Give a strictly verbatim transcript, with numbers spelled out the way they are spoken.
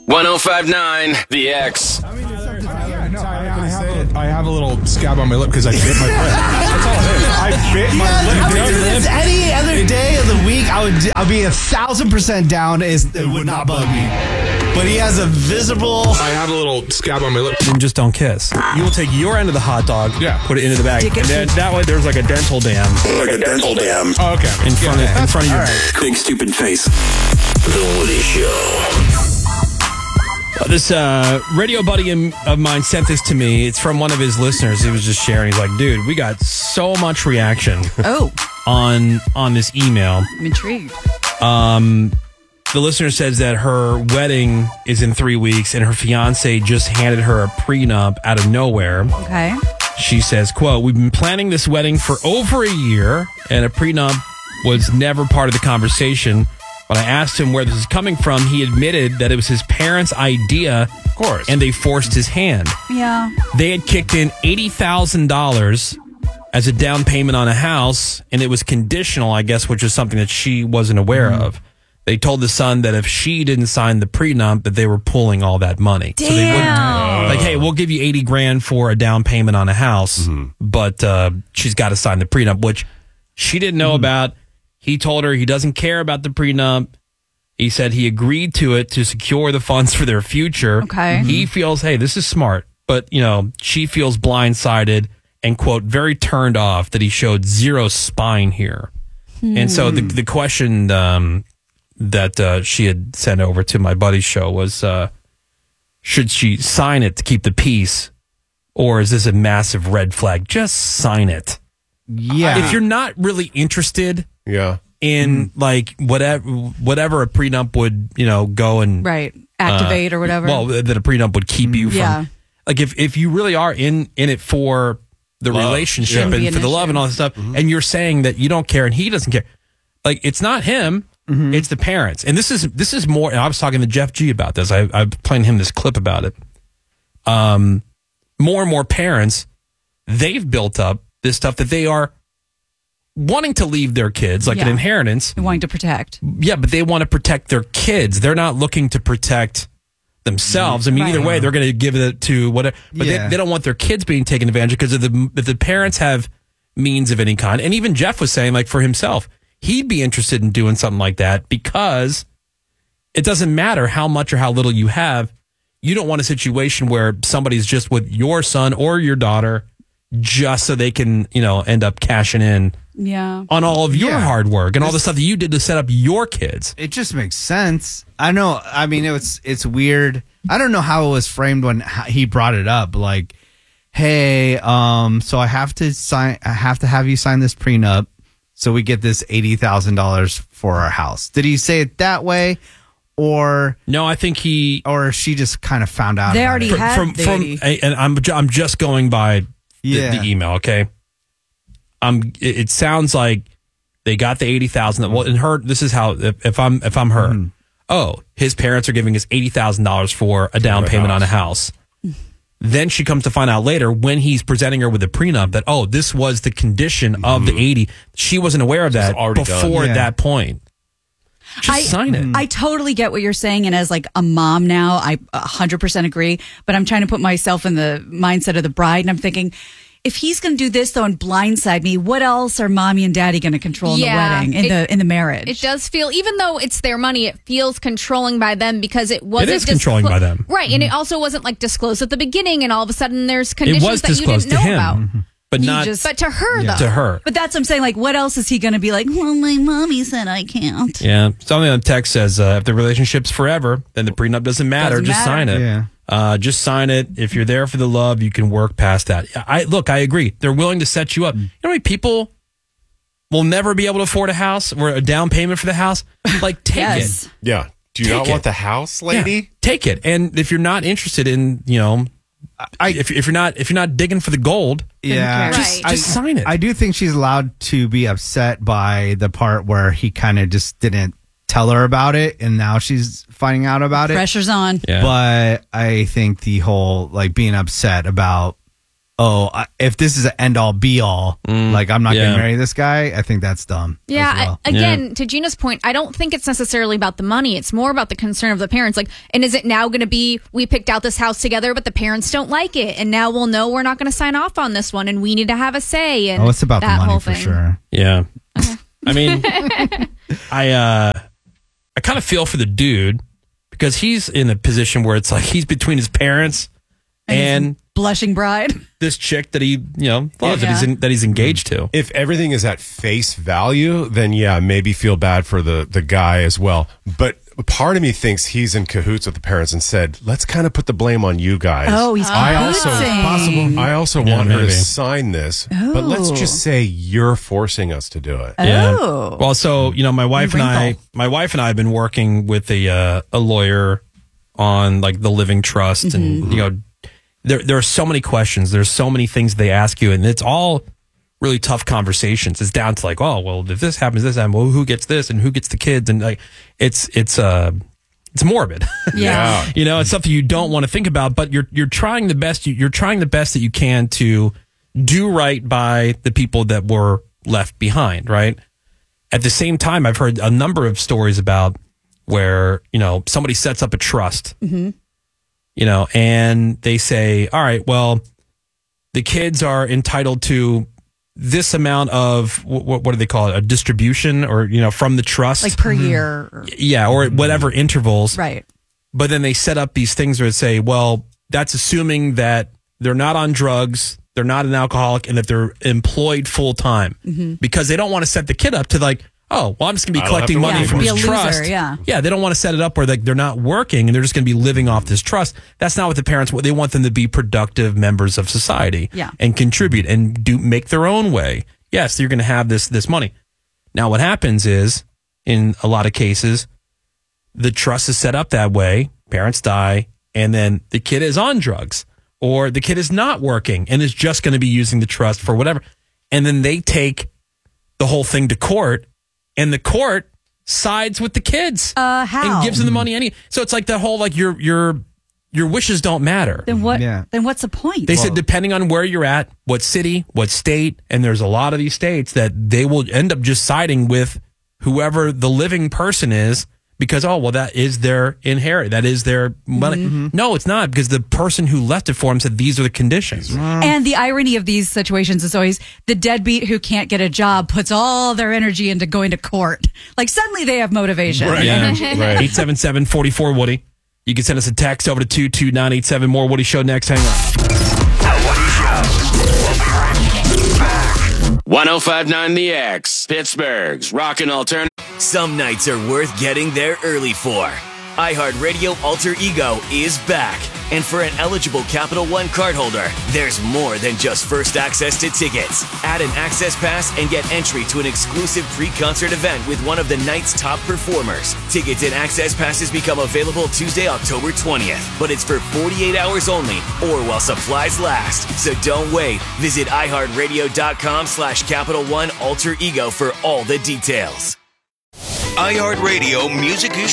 one oh five point nine The X. I mean, it's something I, I, know, I, I, have a, I have a little scab on my lip because I bit my lip. That's all it is. I bit Yeah, my I lip. would do this any other day of the week. I would. I'll be a thousand percent down. Is it would not bug me. But he has a visible. I have a little scab on my lip. And just don't kiss. You will take your end of the hot dog, Yeah. put it into the bag, Stick it and then that way there's like a dental dam Like a dental dam. Oh, okay. in front of in front of your. Big stupid face. The Woody Show. Uh, This uh, radio buddy im- of mine sent this to me. It's from one of his listeners. He was just sharing. He's like, dude, we got so much reaction Oh, on on this email. I'm intrigued. Um, the listener says that her wedding is in three weeks and her fiance just handed her a prenup out of nowhere. Okay. She says, quote, we've been planning this wedding for over a year and a prenup was never part of the conversation. When I asked him where this is coming from, he admitted that it was his parents' idea. Of course. And they forced his hand. Yeah. They had kicked in eighty thousand dollars as a down payment on a house, and it was conditional, I guess, which was something that she wasn't aware Mm-hmm. of. They told the son that if she didn't sign the prenup, that they were pulling all that money. Damn. So they wouldn't, like, hey, we'll give you eighty grand for a down payment on a house, but uh, she's got to sign the prenup, which she didn't know about. He told her he doesn't care about the prenup. He said he agreed to it to secure the funds for their future. Okay. He feels, hey, this is smart, but, you know, she feels blindsided and, quote, very turned off that he showed zero spine here. And so the the question um, that uh, she had sent over to my buddy's show was, uh, should she sign it to keep the peace, or is this a massive red flag? Just sign it. Yeah. If you're not really interested Yeah. in like whatever whatever a prenup would, you know, go and Right. Activate or whatever. well, that a prenup would keep you from. Yeah. Like if if you really are in in it for the Love. relationship Shouldn't be and an for the love issue. and all this stuff, and you're saying that you don't care and he doesn't care, like it's not him, it's the parents. And this is this is more. And I was talking to Jeff G about this. I I played him this clip about it. Um, more and more parents, they've built up this stuff that they are wanting to leave their kids like an Yeah. inheritance. wanting to protect. Yeah, but they want to protect their kids. They're not looking to protect themselves. I mean, either Right. way, they're going to give it to whatever. But Yeah. they, they don't want their kids being taken advantage of because if the, if the parents have means of any kind. And even Jeff was saying, like, for himself, he'd be interested in doing something like that because it doesn't matter how much or how little you have. You don't want a situation where somebody's just with your son or your daughter just so they can, you know, end up cashing in Yeah. on all of your Yeah. hard work and all the stuff that you did to set up your kids. It just makes sense. I know. I mean, it's it's weird. I don't know how it was framed when h- he brought it up. Like, hey, um, so I have to sign. I have to have you sign this prenup, so we get this eighty thousand dollars for our house. Did he say it that way, or No, I think he or she just kind of found out? They about already it? had from the from eighty. and I'm ju- I'm just going by the, Yeah. the email. Okay, um, it, it sounds like they got the eighty thousand. Well, in her, this is how if, if I'm if I'm her, Mm-hmm. oh, his parents are giving us eighty thousand dollars for a down a payment on a house. house. Then she comes to find out later when he's presenting her with a prenup that, oh, this was the condition of the eighty. She wasn't aware of that already done. before Yeah. that point. Just I, sign it. I totally get what you're saying. And as like a mom now, I one hundred percent agree. But I'm trying to put myself in the mindset of the bride. And I'm thinking, if he's going to do this, though, and blindside me, what else are mommy and daddy going to control in Yeah, the wedding, in it- the in the marriage? It does feel, even though it's their money, it feels controlling by them because it wasn't. is controlling by them. right? And it also wasn't like disclosed at the beginning, and all of a sudden there's conditions It was that you disclosed didn't to know him, about. but You not just- But to her, though, to her. But that's what I'm saying. Like, what else is he going to be like? Well, my mommy said I can't. Yeah. Something on the text says uh, if the relationship's forever, then the prenup doesn't matter. Doesn't just matter. sign it. Yeah. Uh, just sign it. If you're there for the love, you can work past that. I look, I agree. They're willing to set you up. You know how many people will never be able to afford a house or a down payment for the house? Like, take Yes. it. Yeah. Do you Take not it. want the house, lady? Yeah, take it. And if you're not interested in, you know, I- if if you're not if you're not digging for the gold, Yeah, Right. just, just sign it. I do think she's allowed to be upset by the part where he kind of just didn't tell her about it, and now she's finding out about it. Pressure's on. yeah. But I think the whole like being upset about oh, I, if this is an end all be all, like I'm not yeah. going to marry this guy, I think that's dumb. Yeah, as well. I, again, to Gina's point, I don't think it's necessarily about the money. It's more about the concern of the parents. Like, and is it now going to be, we picked out this house together, but the parents don't like it, and now we'll know we're not going to sign off on this one, and we need to have a say. And Oh, it's about the that money whole for thing. sure. Yeah. I mean, I uh, I kind of feel for the dude because he's in a position where it's like he's between his parents and Blushing bride. this chick that he, you know, loves, that Yeah. he's in, that he's engaged to. If everything is at face value, then yeah, maybe feel bad for the, the guy as well. But part of me thinks he's in cahoots with the parents and said, let's kind of put the blame on you guys. Oh, he's I also cahoonsing. possible. I also Yeah, want her maybe. to sign this, but let's Oh. just say you're forcing us to do it. Yeah. Oh. Well, so you know, my wife and I, wrinkle. my wife and I have been working with a uh, a lawyer on like the living trust, and you know, there there are so many questions. There's so many things they ask you, and it's all really tough conversations. It's down to like, oh, well, if this happens, this happens. Well, who gets this, and who gets the kids, and like, it's it's uh, it's morbid. Yeah. You know, it's something you don't want to think about, but you're you're trying the best. You, you're trying the best that you can to do right by the people that were left behind, right? At the same time, I've heard a number of stories about where, you know, somebody sets up a trust, Mm-hmm. you know, and they say, all right, well, the kids are entitled to this amount of, what, what do they call it? A distribution or, you know, from the trust. Like per year. or- yeah, or at whatever intervals. Right. But then they set up these things where they say, well, that's assuming that they're not on drugs, they're not an alcoholic, and that they're employed full time. Mm-hmm. Because they don't want to set the kid up to like, oh, well, I'm just going to be I don't have collecting to money work from Be this a loser, trust. yeah. Yeah, they don't want to set it up where like they're not working and they're just going to be living off this trust. That's not what the parents want. They want them to be productive members of society Yeah. and contribute and do make their own way. Yes, you're going to have this this money. Now, what happens is, in a lot of cases, the trust is set up that way. Parents die, and then the kid is on drugs, or the kid is not working and is just going to be using the trust for whatever. And then they take the whole thing to court, and the court sides with the kids Uh, how? and gives them the money. Any so it's like the whole like your your your wishes don't matter. Then what? Yeah. Then what's the point? They said depending on where you're at, what city, what state, and there's a lot of these states that they will end up just siding with whoever the living person is because, oh, well, that is their inherit. That is their money. Mm-hmm. No, it's not because the person who left it for him said these are the conditions. And the irony of these situations is always the deadbeat who can't get a job puts all their energy into going to court. Like suddenly they have motivation. Yeah. eight seven seven, four four, Woody. You can send us a text over to two two nine eight seven. More Woody Show next. Hang on. one oh five point nine The X, Pittsburgh's rockin' alternative. Some nights are worth getting there early for. iHeartRadio Alter Ego is back. And for an eligible Capital One cardholder, there's more than just first access to tickets. Add an access pass and get entry to an exclusive pre-concert event with one of the night's top performers. Tickets and access passes become available Tuesday, October twentieth. But it's for forty-eight hours only or while supplies last. So don't wait. Visit iHeartRadio.com slash Capital One Alter Ego for all the details. iHeartRadio Music is